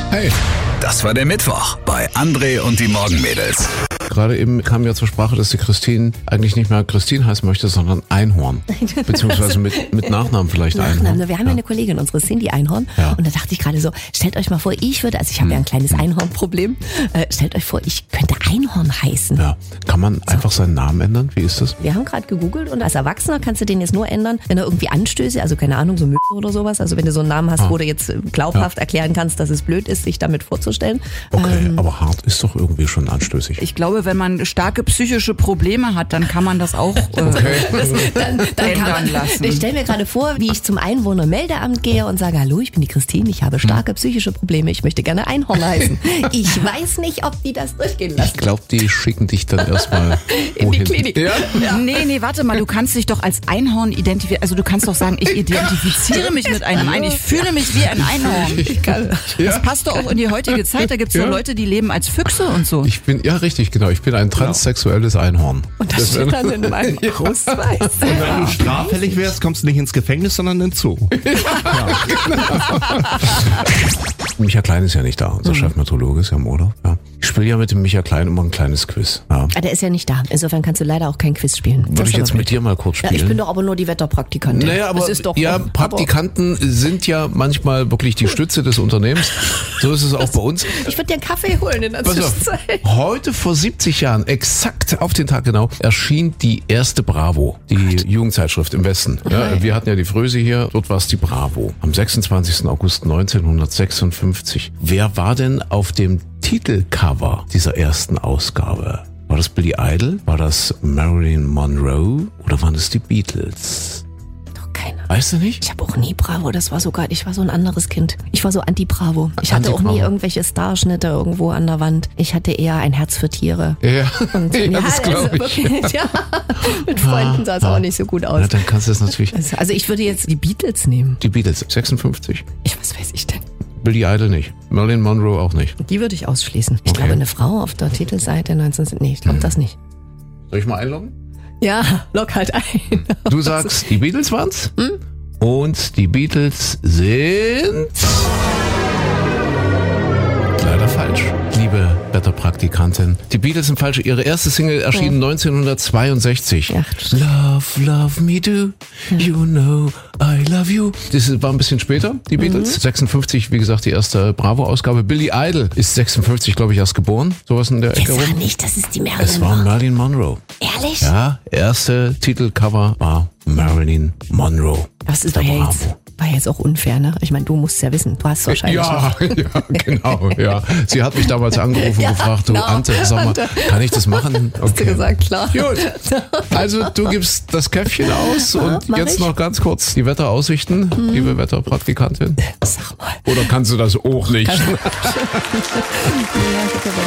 Hey. Das war der Mittwoch bei André und die Morgenmädels. Gerade eben kam ja zur Sprache, dass die Christine eigentlich nicht mehr Christine heißen möchte, sondern Einhorn. Beziehungsweise mit Nachnamen vielleicht Einhorn. Wir haben ja eine Kollegin, unsere Cindy Einhorn. Ja. Und da dachte ich gerade so, stellt euch mal vor, ich habe ja ein kleines Einhornproblem. Stellt euch vor, ich könnte Einhorn heißen. Ja. Kann man einfach seinen Namen ändern? Wie ist das? Wir haben gerade gegoogelt und als Erwachsener kannst du den jetzt nur ändern, wenn er irgendwie Anstöße, also keine Ahnung, so Müll oder sowas. Also wenn du so einen Namen hast, wo du jetzt glaubhaft erklären kannst, dass es blöd ist, sich damit vorzustellen. Okay, aber hart ist doch irgendwie schon anstößig. Ich glaube, wenn man starke psychische Probleme hat, dann kann man das auch dann kann man lassen. Ich stelle mir gerade vor, wie ich zum Einwohnermeldeamt gehe und sage, hallo, ich bin die Christine, ich habe starke psychische Probleme, ich möchte gerne Einhorn heißen. Ich weiß nicht, ob die das durchgehen lassen. Ich glaube, die schicken dich dann erstmal in die Klinik. Ja? Nee, warte mal, du kannst dich doch als Einhorn identifizieren. Also du kannst doch sagen, ich identifiziere mich mit einem Einhorn. Ich fühle mich wie ein Einhorn. Das passt doch auch in die heutige Zeit. Da gibt es so Leute, die leben als Füchse und so. Ich bin ein transsexuelles Einhorn. Und das steht dann in meinem Ausweis. Und wenn du straffällig wärst, kommst du nicht ins Gefängnis, sondern in den Zoo. Micha Klein ist ja nicht da, unser Chefmeteorologe ist ja im Urlaub. Ja. Ich spiele ja mit dem Micha Klein immer ein kleines Quiz. Ja. Der ist ja nicht da. Insofern kannst du leider auch kein Quiz spielen. Würde ich jetzt mit dir mal kurz spielen? Ja, ich bin doch aber nur die Wetterpraktikantin. Naja, aber das ist doch Praktikanten sind ja manchmal wirklich die Stütze des Unternehmens. So ist es auch bei uns. Ich würde dir einen Kaffee holen in der Zwischenzeit. Heute vor 70 Jahren, exakt auf den Tag genau, erschien die erste Bravo, die Jugendzeitschrift im Westen. Ja, wir hatten ja die Fröse hier, dort war es die Bravo. Am 26. August 1956. Wer war denn auf dem Titelcover dieser ersten Ausgabe? War das Billy Idol? War das Marilyn Monroe? Oder waren das die Beatles? Doch keine Ahnung. Weißt du nicht? Ich habe auch nie Bravo, ich war so ein anderes Kind. Ich war so Anti-Bravo. Ich hatte auch nie irgendwelche Starschnitte irgendwo an der Wand. Ich hatte eher ein Herz für Tiere. Ja, und, das glaube ich. Wirklich, mit Freunden sah es auch nicht so gut aus. Ja, dann kannst du es natürlich... Also ich würde jetzt die Beatles nehmen. Die Beatles, 56. Was weiß ich denn? Billy Idol nicht. Marilyn Monroe auch nicht. Die würde ich ausschließen. Ich glaube, eine Frau auf der Titelseite 19... Nee, ich glaube das nicht. Soll ich mal einloggen? Ja, log halt ein. Du sagst, die Beatles waren's? Und die Beatles sind... leider falsch, liebe Wetterpraktikantin. Die Beatles sind falsch. Ihre erste Single erschien 1962. Ach, Love, love me do, you know I love you. Das war ein bisschen später, die Beatles. 56, wie gesagt, die erste Bravo-Ausgabe. Billy Idol ist 56, glaube ich, erst geboren. Sowas in der Ecke rum. Sag nicht, das ist die Marilyn Es war Marilyn Monroe. Ehrlich? Ja, erste Titelcover war Marilyn Monroe. Das ist war jetzt auch unfair, ne? Ich meine, du musst es ja wissen. Du hast es wahrscheinlich Ja, genau, ja. Sie hat mich damals angerufen und gefragt, du Ante, sag mal, kann ich das machen? Okay. Hast du gesagt, klar. Gut, also du gibst das Köpfchen aus und mach jetzt ich. noch ganz kurz die Wetteraussichten, liebe Wetterpraktikantin. Sag mal. Oder kannst du das auch nicht? Ja, ich hab